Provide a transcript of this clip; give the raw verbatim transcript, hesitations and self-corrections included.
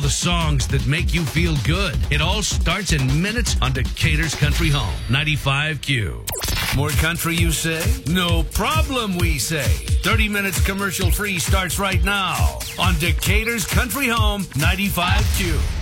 the songs that make you feel good. It all starts in minutes on Decatur's Country Home, ninety-five Q. More country, you say? No problem, we say. thirty minutes commercial free starts right now on Decatur's Country Home, ninety-five Q.